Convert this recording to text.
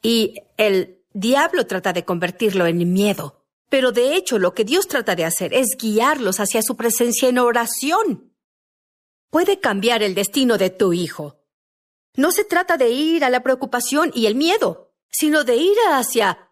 Y el diablo trata de convertirlo en miedo. Pero de hecho, lo que Dios trata de hacer es guiarlos hacia su presencia en oración. Puede cambiar el destino de tu hijo. No se trata de ir a la preocupación y el miedo, sino de ir hacia